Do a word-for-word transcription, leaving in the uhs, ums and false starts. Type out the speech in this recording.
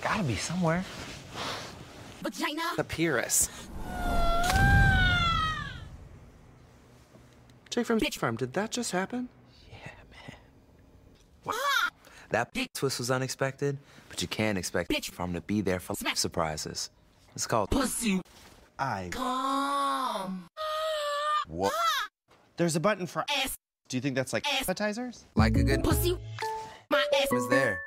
Gotta be somewhere. Vagina. Papyrus. Jake from Bitch Farm, did that just happen? Yeah, man. That twist was unexpected, but you can't expect Bitch Farm to be there for surprises. It's called Pussy. I. Come. What? There's a button for Ass. Do you think that's like Ass. appetizers? Like a good Pussy. My ass is there.